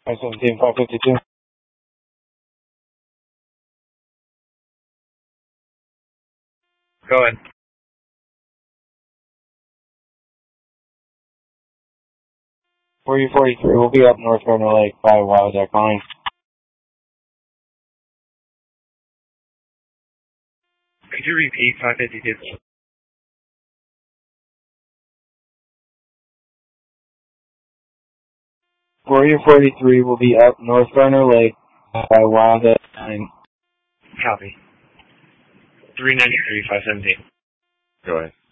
517, 552. Go ahead. For you 43, we'll be up North Gardner Lake by Wildcat Line. Could you repeat 552? For you 43, we'll be up North Gardner Lake by Wildcat Line. Copy. 393, 517. Go ahead.